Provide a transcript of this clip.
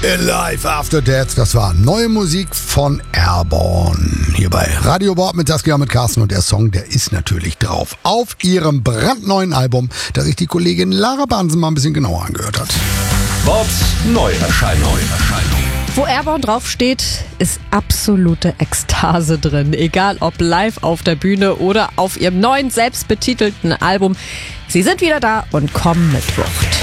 Alive After Death, das war neue Musik von Airborne. Hier bei Radio Bob mit Saskia, mit Carsten, und der Song, der ist natürlich drauf. Auf ihrem brandneuen Album, das sich die Kollegin Lara Bansen mal ein bisschen genauer angehört hat. Bobs Neuerscheinung. Wo Airborne draufsteht, ist absolute Ekstase drin. Egal ob live auf der Bühne oder auf ihrem neuen, selbstbetitelten Album. Sie sind wieder da und kommen mit Wucht.